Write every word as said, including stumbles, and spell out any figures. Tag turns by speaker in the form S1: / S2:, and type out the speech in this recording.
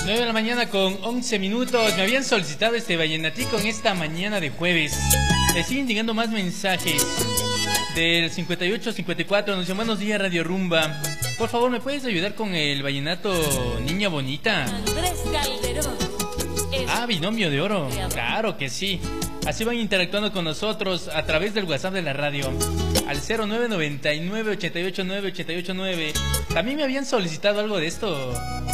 S1: nueve de la mañana con once minutos. Me habían solicitado este vallenatico en esta mañana de jueves. Le siguen llegando más mensajes. Del cincuenta y ocho cincuenta y cuatro nos dicen: buenos días, Radio Rumba. Por favor, ¿me puedes ayudar con el vallenato Niña Bonita?
S2: Andrés Calderón.
S1: Ah, Binomio de Oro. Claro que sí. Así van interactuando con nosotros a través del WhatsApp de la radio al cero nueve noventa y nueve ochenta y ocho nueve ochenta y ocho nueve. También me habían solicitado algo de esto